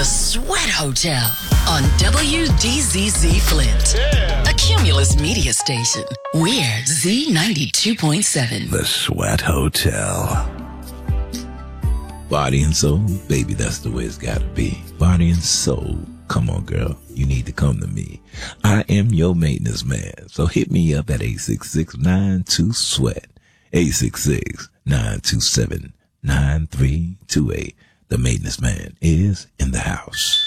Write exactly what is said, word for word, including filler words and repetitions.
Sweat Hotel on W D Z Z Flint. Yeah. A Cumulus media station. We're Z ninety-two point seven. The Sweat Hotel. Body and soul, baby, that's the way it's gotta be. Body and soul. Come on, girl. You need to come to me. I am your maintenance man. So hit me up at eight six six, nine two, sweat. eight six six, nine two seven, nine three two eight. The maintenance man is in the house.